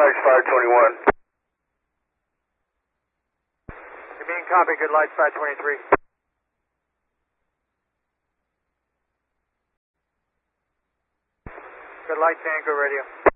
lights 521. You're being copied, good lights 523. Good lights, Anchor Radio.